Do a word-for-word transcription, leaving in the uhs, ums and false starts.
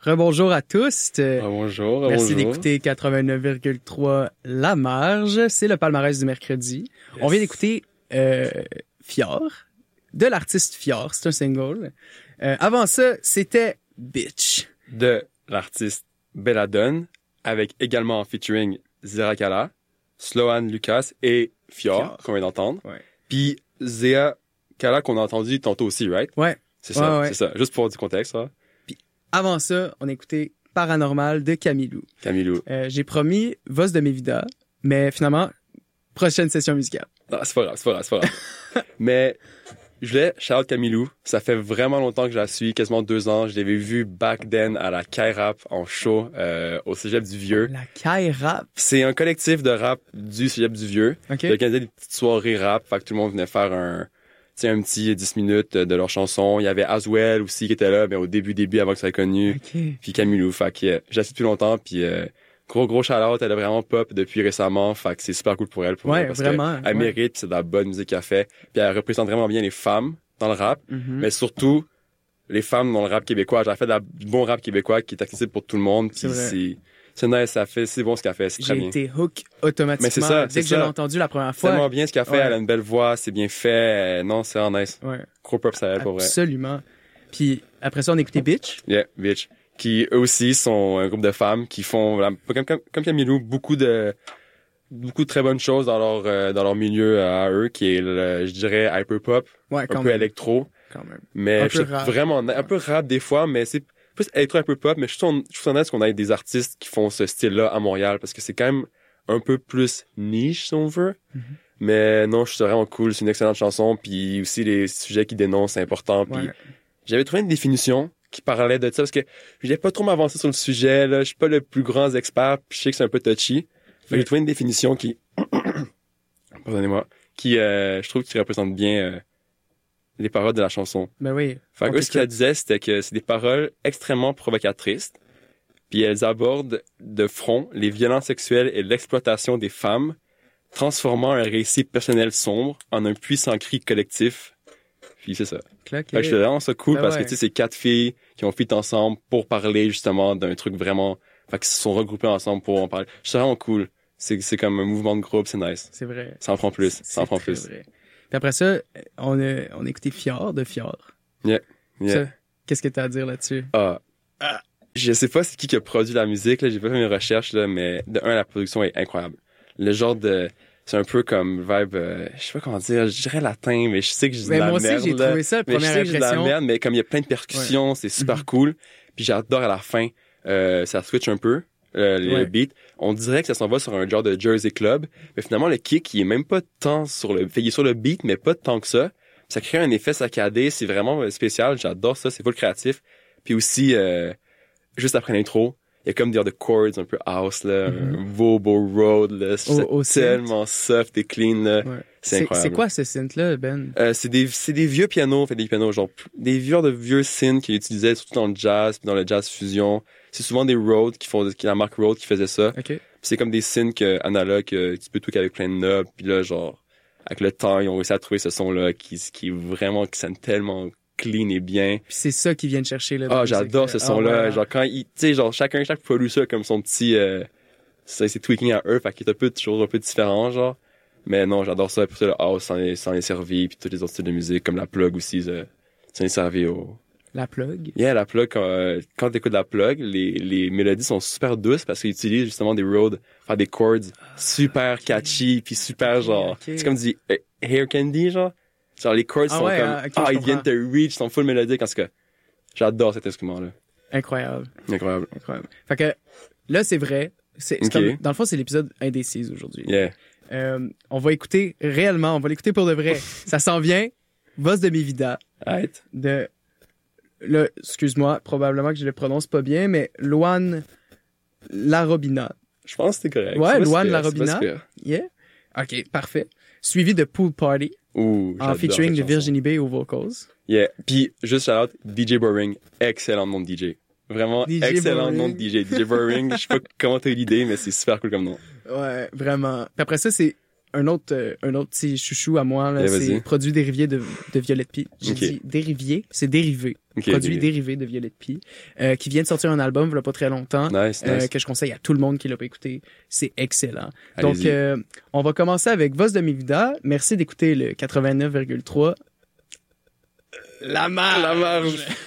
Rebonjour à tous. Ah, bonjour, Merci bonjour. d'écouter quatre-vingt-neuf virgule trois La Marge. C'est le palmarès du mercredi. Yes. On vient d'écouter euh, Fjord, de l'artiste Fjord. C'est un single. Euh, avant ça, c'était Bitch. De l'artiste Belladone, avec également en featuring Zera Kala, Sloan Lucas et Fjord, Fjord. qu'on vient d'entendre. Ouais. Puis Zera Kala qu'on a entendu tantôt aussi, right? Ouais. C'est ça, Ouais, ouais. c'est ça. Juste pour du contexte, ça. Avant ça, on a écouté Paranormal de Camilou. Camilo. Euh, j'ai promis Voz de Mévida, mais finalement, prochaine session musicale. Non, c'est pas grave, c'est pas grave, c'est pas grave. Mais je voulais shout Camilou. Ça fait vraiment longtemps que je la suis, quasiment deux ans. Je l'avais vu back then à la K-Rap en show euh, au Cégep du Vieux. La Kai Rap. C'est un collectif de rap du Cégep du Vieux. OK. Ils organisaient des petites soirées rap, fait que tout le monde venait faire un, tu sais, un petit dix minutes de leurs chansons. Il y avait Aswell aussi qui était là, mais au début, début, avant que ça soit connu. OK. Puis Camilou, fait que euh, je la suis depuis longtemps, puis euh, gros, gros shout-out, elle a vraiment pop depuis récemment, fait que c'est super cool pour elle. Pour Ouais, elle, parce vraiment, que elle ouais. mérite, puis c'est de la bonne musique qu'elle fait. Puis elle représente vraiment bien les femmes dans le rap, Mhm. mais surtout les femmes dans le rap québécois. Elle a fait de la- du bon rap québécois qui est accessible pour tout le monde, puis C'est vrai. c'est... C'est nice, ça fait, c'est bon ce qu'elle fait, c'est très J'ai bien. été hook automatiquement Mais c'est ça, dès c'est que je l'ai ça. entendu la première C'est fois. tellement bien ce qu'elle fait, Ouais. elle a une belle voix, c'est bien fait. euh, non, c'est vraiment nice. Ouais, Gros props à elle, pour vrai. absolument. Puis après ça, on a écouté Bitch. Yeah, bitch. Qui, eux aussi, sont un groupe de femmes qui font, la- comme, comme, comme Camilou, beaucoup de, beaucoup de très bonnes choses dans leur, euh, dans leur milieu euh, à eux, qui est, le, je dirais, hyperpop, Ouais, un quand peu même. électro, Quand même. mais Un je peu trouve rap. vraiment, un peu rap des fois, mais c'est plus électro, un peu pop, mais je trouve, je trouve ça nice qu'on ait des artistes qui font ce style-là à Montréal, parce que c'est quand même un peu plus niche, si on veut. Mhm. Mais non, je trouve ça vraiment cool, c'est une excellente chanson, puis aussi les sujets qu'ils dénoncent, c'est important, puis Ouais. j'avais trouvé une définition qui parlait de ça, parce que je voulais pas trop m'avancer sur le sujet, là, je suis pas le plus grand expert, puis je sais que c'est un peu touchy. Fait que Oui. j'ai trouvé une définition qui, pardonnez-moi, qui, euh, je trouve qui représente bien euh, les paroles de la chanson. Ben oui. Fait On que eux, ce qu'elle t'écoute. disait, c'était que c'est des paroles extrêmement provocatrices, puis elles abordent de front les violences sexuelles et l'exploitation des femmes, transformant un récit personnel sombre en un puissant cri collectif. Puis c'est ça. Claque. Fait que je trouve vraiment ça cool Ben parce ouais. que, tu sais, c'est quatre filles qui ont fit ensemble pour parler, justement, d'un truc vraiment... Fait qu'ils se sont regroupés ensemble pour en parler. Je trouve ça vraiment cool. C'est, c'est comme un mouvement de groupe, c'est nice. C'est vrai. Ça en prend plus. Ça en C'est prend très plus. vrai. Puis après ça, on a, on a écouté Fjord de Fjord. Yeah. Ça, qu'est-ce que t'as à dire là-dessus? Ah. Je sais pas c'est qui qui a produit la musique, là. J'ai pas fait mes recherches, là, mais de un, la production est incroyable. Le genre de... C'est un peu comme vibe, euh, je sais pas comment dire, je dirais latin, mais je sais que j'ai de Ben, la moi aussi, merde. j'ai là. trouvé ça, la Mais je première sais que j'ai de la impression. merde, mais comme il y a plein de percussions, c'est super cool. Puis j'adore à la fin, euh, ça switch un peu, euh, le Ouais. beat. On dirait que ça s'en va sur un genre de Jersey Club, mais finalement le kick, il est même pas tant sur le, fait, il est sur le beat, mais pas tant que ça. Ça crée un effet saccadé, c'est vraiment spécial, j'adore ça, c'est full créatif. Puis aussi, euh, juste après l'intro, il y a comme des, des chords un peu house, là, Mhm. un beau beau road, là, c'est Au- au synth. tellement soft et clean, là. Ouais. C'est C'est, incroyable. c'est quoi ce synth-là, Ben? Euh, c'est des c'est des vieux pianos, fait des pianos genre p- des vieux de vieux synths qu'ils utilisaient surtout dans le jazz, puis dans le jazz fusion. C'est souvent des Rhodes qui font qui la marque Rhodes qui faisait ça. OK. Puis c'est comme des synths que, analogues que tu peux tweaker avec plein de knobs, puis là genre avec le temps, ils ont réussi à trouver ce son là qui qui est vraiment qui sonne tellement clean et bien. Puis c'est ça qu'ils viennent chercher, là. dans Ah, la j'adore musique, ce là. son là, Ah, ouais. genre quand il tu sais genre chacun chaque producer a comme son petit euh, c'est c'est tweaking à eux, fait qu'il est un peu toujours un peu différent genre. Mais non, j'adore ça. Pour ça, le house s'en est, s'en est servi, puis tous les autres styles de musique, comme la plug aussi, ça, s'en est servi au... La plug. Yeah, la plug, quand, euh, quand t'écoutes la plug, les, les mélodies sont super douces parce qu'ils utilisent justement des Rhodes, faire des chords super catchy, puis super genre... ok. C'est comme du euh, hair candy, genre. Genre, les chords Ah sont ouais, comme... ah, ok, ah, je ils viennent te reach, ils sont full mélodiques, en tout cas. J'adore cet instrument-là. Incroyable. Incroyable. Incroyable. Fait que là, c'est vrai. C'est, c'est Ok. comme- dans le fond, c'est l'épisode indécis aujourd'hui. Yeah. Euh, on va écouter réellement, on va l'écouter pour de vrai. Ça s'en vient. Voz de Mévida Arrête. de... Là, excuse-moi, probablement que je le prononce pas bien, mais Loane Larobina. Je pense que c'était correct. Ouais, C'est pas Loane super, Larobina. c'est pas super. Yeah? OK, parfait. Suivi de Pool Party, Ouh, en j'adore featuring cette de chanson. Virginie Bay aux vocals. Yeah. Puis, juste shout out, D J Boring. Excellent nom de D J. Vraiment, D J excellent Boring. nom de D J. D J Boring, je sais pas comment t'as eu l'idée, mais c'est super cool comme nom. Ouais, vraiment. Puis après ça, c'est un autre, euh, un autre petit chouchou à moi, là, Ouais, c'est vas-y. produit dérivé de, de Violette Pie. J'ai Ok. dit dérivé, c'est dérivé. Ok, produit dérivé. dérivé de Violette Pie, euh, qui vient de sortir un album il y a pas très longtemps, Nice, euh, nice. que je conseille à tout le monde qui l'a pas écouté. C'est excellent. Donc, Allez-y. euh, on va commencer avec Voz de mi vida. Merci d'écouter le quatre-vingt-neuf virgule trois. La marge! La marge.